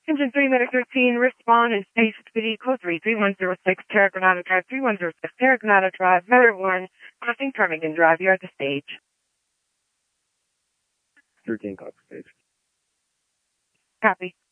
Engine 3, Medic 13, respond in Space City, code 33106, Terraconata Drive, 3106, Terraconata Drive, Medic 1, crossing Farmington Drive, you're at the stage. 13 clock stage. Copy.